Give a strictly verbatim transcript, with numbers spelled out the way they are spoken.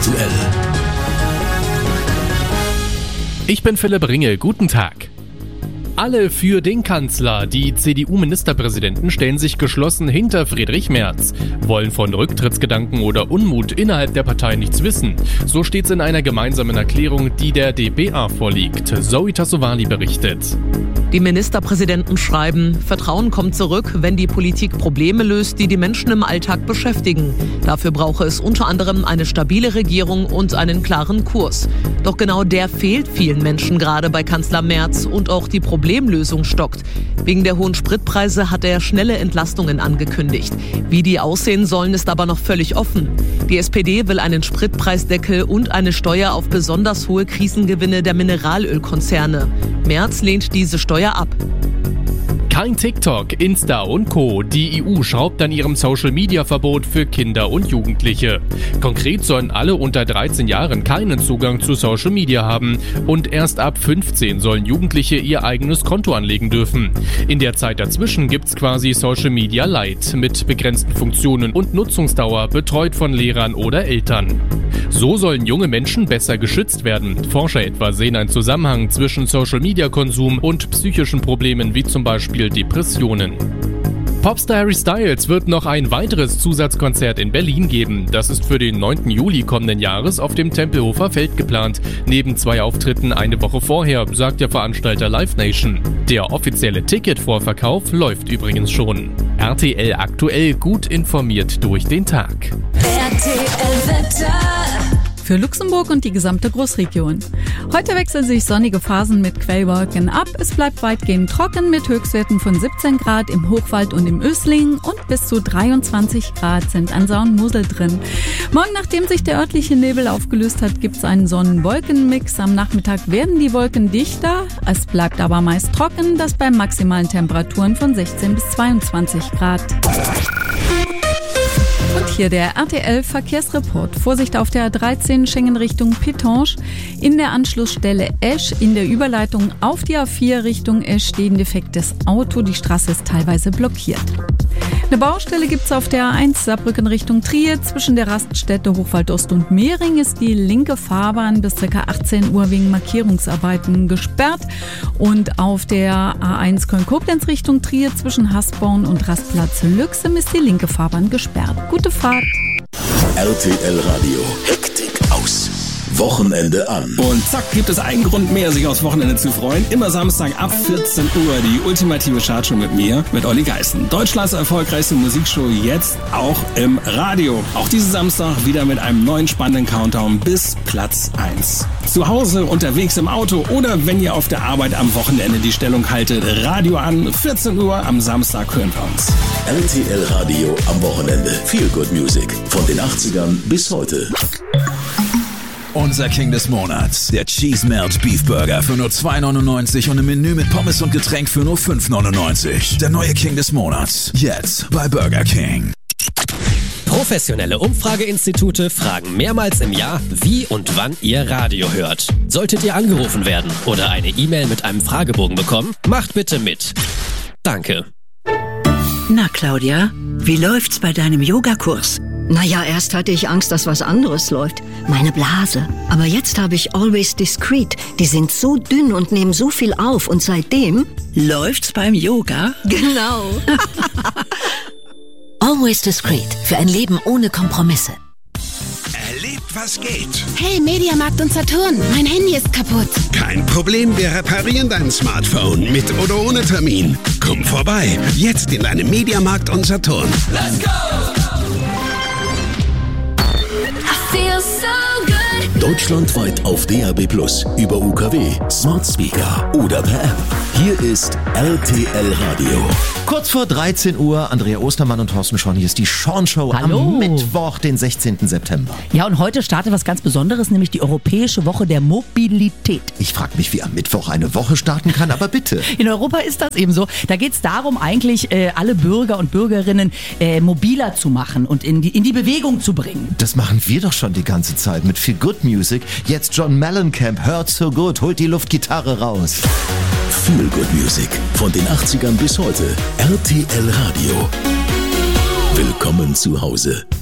aktuell. Ich bin Philipp Ringel, guten Tag. Alle für den Kanzler. Die C D U-Ministerpräsidenten stellen sich geschlossen hinter Friedrich Merz, wollen von Rücktrittsgedanken oder Unmut innerhalb der Partei nichts wissen. So steht's in einer gemeinsamen Erklärung, die der D P A vorliegt. Zoe Tassovali berichtet. Die Ministerpräsidenten schreiben, Vertrauen kommt zurück, wenn die Politik Probleme löst, die die Menschen im Alltag beschäftigen. Dafür brauche es unter anderem eine stabile Regierung und einen klaren Kurs. Doch genau der fehlt vielen Menschen gerade bei Kanzler Merz und auch die Problemlösung stockt. Wegen der hohen Spritpreise hat er schnelle Entlastungen angekündigt. Wie die aussehen sollen, ist aber noch völlig offen. Die S P D will einen Spritpreisdeckel und eine Steuer auf besonders hohe Krisengewinne der Mineralölkonzerne. Merz lehnt diese Steuer ab. Kein TikTok, Insta und Co. Die E U schraubt an ihrem Social-Media-Verbot für Kinder und Jugendliche. Konkret sollen alle unter dreizehn Jahren keinen Zugang zu Social Media haben und erst ab fünfzehn sollen Jugendliche ihr eigenes Konto anlegen dürfen. In der Zeit dazwischen gibt's quasi Social Media Lite mit begrenzten Funktionen und Nutzungsdauer, betreut von Lehrern oder Eltern. So sollen junge Menschen besser geschützt werden. Forscher etwa sehen einen Zusammenhang zwischen Social-Media-Konsum und psychischen Problemen wie zum Beispiel Depressionen. Popstar Harry Styles wird noch ein weiteres Zusatzkonzert in Berlin geben. Das ist für den neunten Juli kommenden Jahres auf dem Tempelhofer Feld geplant. Neben zwei Auftritten eine Woche vorher, sagt der Veranstalter Live Nation. Der offizielle Ticketvorverkauf läuft übrigens schon. R T L aktuell, gut informiert durch den Tag. R T L Wetter. Für Luxemburg und die gesamte Großregion. Heute wechseln sich sonnige Phasen mit Quellwolken ab. Es bleibt weitgehend trocken mit Höchstwerten von siebzehn Grad im Hochwald und im Ösling und bis zu dreiundzwanzig Grad sind an Sau und Mosel drin. Morgen, nachdem sich der örtliche Nebel aufgelöst hat, gibt es einen Sonnen-Wolken-Mix. Am Nachmittag werden die Wolken dichter. Es bleibt aber meist trocken, das bei maximalen Temperaturen von sechzehn bis zweiundzwanzig Grad. Und hier der R T L-Verkehrsreport. Vorsicht auf der A dreizehn Schengen Richtung Pittange. In der Anschlussstelle Esch in der Überleitung auf die A vier Richtung Esch steht ein defektes Auto. Die Straße ist teilweise blockiert. Eine Baustelle gibt es auf der A eins Saarbrücken Richtung Trier. Zwischen der Raststätte Hochwald Ost und Mehring ist die linke Fahrbahn bis ca. achtzehn Uhr wegen Markierungsarbeiten gesperrt. Und auf der A eins Köln-Koblenz Richtung Trier zwischen Hasborn und Rastplatz Lüxem ist die linke Fahrbahn gesperrt. Gute Fahrt. R T L Radio. Hektik aus. Wochenende an. Und zack, gibt es einen Grund mehr, sich aufs Wochenende zu freuen. Immer Samstag ab vierzehn Uhr die ultimative Chartshow mit mir, mit Olli Geißen. Deutschlands erfolgreichste Musikshow jetzt auch im Radio. Auch diesen Samstag wieder mit einem neuen spannenden Countdown bis Platz eins. Zu Hause, unterwegs im Auto oder wenn ihr auf der Arbeit am Wochenende die Stellung haltet, Radio an, vierzehn Uhr am Samstag hören wir uns. R T L Radio am Wochenende. Feel Good Music. Von den achtzigern bis heute. Unser King des Monats, der Cheese Melt Beef Burger für nur zwei neunundneunzig und ein Menü mit Pommes und Getränk für nur fünf neunundneunzig. Der neue King des Monats, jetzt bei Burger King. Professionelle Umfrageinstitute fragen mehrmals im Jahr, wie und wann ihr Radio hört. Solltet ihr angerufen werden oder eine E-Mail mit einem Fragebogen bekommen, macht bitte mit. Danke. Na Claudia, wie läuft's bei deinem Yogakurs? Naja, erst hatte ich Angst, dass was anderes läuft. Meine Blase. Aber jetzt habe ich Always Discreet. Die sind so dünn und nehmen so viel auf. Und seitdem... Läuft's beim Yoga? Genau. Always Discreet. Für ein Leben ohne Kompromisse. Erlebt, was geht. Hey, Mediamarkt und Saturn. Mein Handy ist kaputt. Kein Problem, wir reparieren dein Smartphone. Mit oder ohne Termin. Komm vorbei. Jetzt in deinem Mediamarkt und Saturn. Let's go! Deutschlandweit auf D A B plus, über U K W, Smart Speaker oder per App. Hier ist R T L Radio. Kurz vor dreizehn Uhr, Andrea Ostermann und Thorsten Schorn. Hier ist die Sean Show am Mittwoch, den sechzehnten September. Ja, und heute startet was ganz Besonderes, nämlich die Europäische Woche der Mobilität. Ich frage mich, wie am Mittwoch eine Woche starten kann, aber bitte. In Europa ist das eben so. Da geht es darum, eigentlich äh, alle Bürger und Bürgerinnen äh, mobiler zu machen und in die, in die Bewegung zu bringen. Das machen wir doch schon die ganze Zeit mit Feel Good Music. Jetzt John Mellencamp, Hurt So Good, holt die Luftgitarre raus. Feel Good Music, von den achtzigern bis heute. R T L Radio. Willkommen zu Hause.